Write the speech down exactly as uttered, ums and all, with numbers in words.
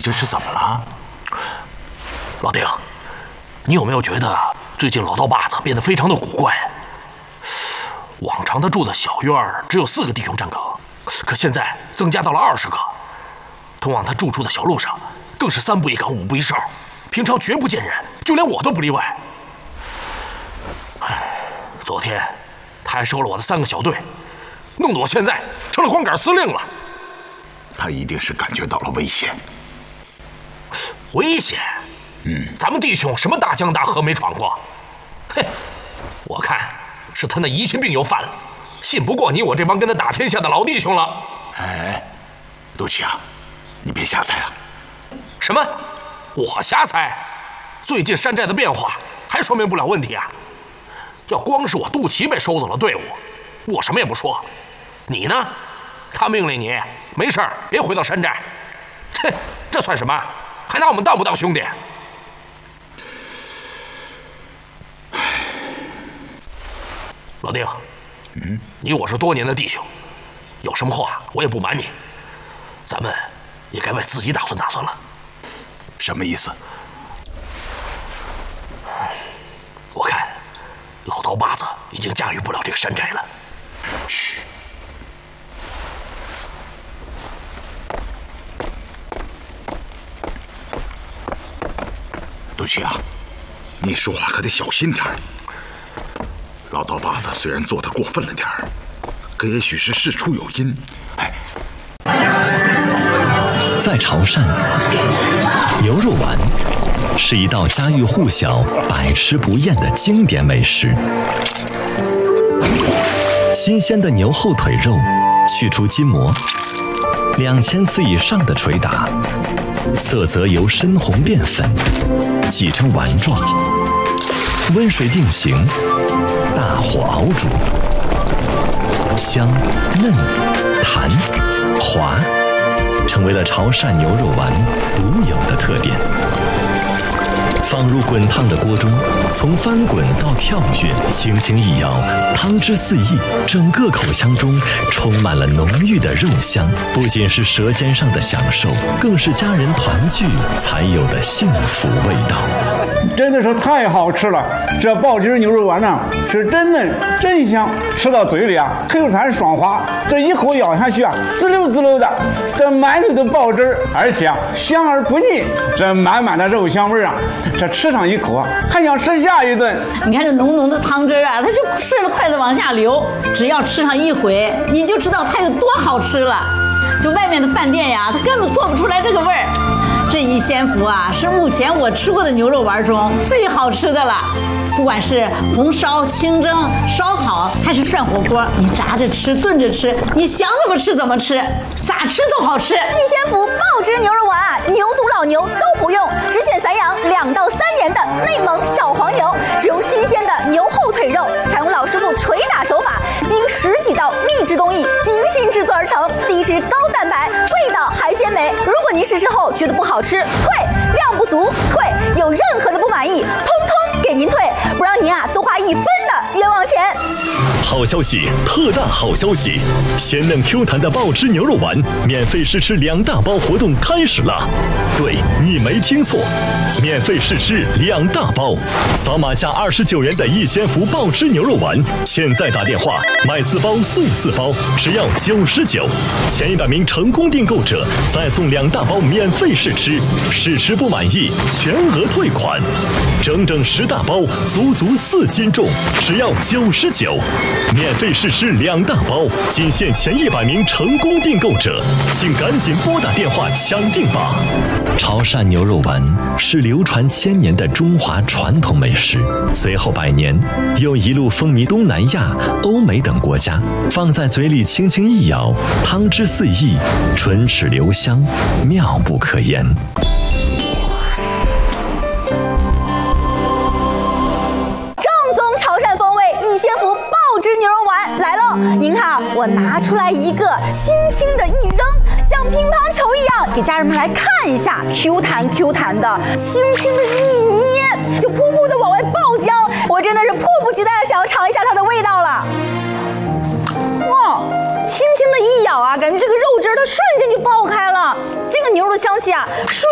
这是怎么了？ 老丁，你有没有觉得最近老刀把子变得非常的古怪？往常他住的小院儿只有四个弟兄站岗，可现在增加到了二十个。通往他住处的小路上，更是三步一岗，五步一哨，平常绝不见人，就连我都不例外。唉，昨天他还收了我的三个小队，弄得我现在成了光杆司令了。 他一定是感觉到了危险。 危险？ 嗯， 咱们弟兄什么大江大河没闯过？嘿，我看是他那疑心病又犯了，信不过你我这帮跟他打天下的老弟兄了。 哎，杜琪啊，你别瞎猜了。 什么？我瞎猜？最近山寨的变化还说明不了问题啊！要光是我杜琪被收走了队伍，我什么也不说。你呢？他命令你没事儿别回到山寨，这这算什么？还拿我们当不当兄弟？老丁， 嗯， 你我是多年的弟兄，有什么话我也不瞒你，咱们也该为自己打算打算了。 什么意思？ 我看老刀把子已经驾驭不了这个山寨了。 嘘。杜琪啊，你说话可得小心点儿。老刀把子虽然做得过分了点儿，可也许是事出有因。哎， 在潮汕，牛肉丸是一道家喻户晓、百吃不厌的经典美食。新鲜的牛后腿肉去除筋膜，两千次以上的捶打，色泽由深红变粉，挤成丸状，温水定型，大火熬煮，香嫩弹滑，成为了潮汕牛肉丸独有的特点。放入滚烫的锅中，从翻滚到跳跃，轻轻一摇，汤汁四溢，整个口腔中充满了浓郁的肉香。不仅是舌尖上的享受，更是家人团聚才有的幸福味道。 真的是太好吃了！这爆汁牛肉丸呢，是真嫩真香，吃到嘴里啊，Q 弹爽滑，这一口咬下去啊，滋溜滋溜的，这满嘴的爆汁，而且啊香而不腻，这满满的肉香味啊，这吃上一口啊，还想吃下一顿。 你看这浓浓的汤汁啊，它就顺着筷子往下流，只要吃上一回，你就知道它有多好吃了。就外面的饭店呀，它根本做不出来这个味儿。这一鲜福啊，是目前我吃过的牛肉丸中最好吃的了。不管是红烧、清蒸、烧烤，还是涮火锅，你炸着吃、炖着吃，你想怎么吃怎么吃，咋吃都好吃。 一鲜福爆汁牛肉丸啊，牛犊老牛都不用，只选散养两到三年的内蒙小黄牛，只用新鲜的牛后腿肉，采用老师傅捶打手法，经十几道秘制工艺精心制作而成，低脂高蛋白，味道还鲜美。如果您试吃后觉得不好吃，退；量不足，退；有任何的不满意，通通给您退，不让您啊多花一分的冤枉钱。 好消息，特大好消息！鲜嫩 Q 弹的爆汁牛肉丸免费试吃两大包活动开始了。对，你没听错，免费试吃两大包，扫码加二十九元的一鲜福爆汁牛肉丸，现在打电话买四包送四包，只要九十九，前一百名成功订购者再送两大包免费试吃，试吃不满意全额退款，整整十大包，足足四斤重，只要九十九。免费试吃两大包，仅限前一百名成功订购者，请赶紧拨打电话抢订吧！潮汕牛肉丸是流传千年的中华传统美食，随后百年又一路风靡东南亚、欧美等国家。放在嘴里轻轻一咬，汤汁四溢，唇齿留香，妙不可言。 一鲜福爆汁牛肉丸来喽！您看，我拿出来一个，轻轻的一扔，像乒乓球一样，给家人们来看一下 ，Q 弹 Q 弹的，轻轻的一捏，就噗噗的往外爆浆。我真的是迫不及待的想要尝一下它的味道了。哇，轻轻的一咬啊，感觉这个肉汁它瞬间就爆开了，这个牛肉的香气啊，瞬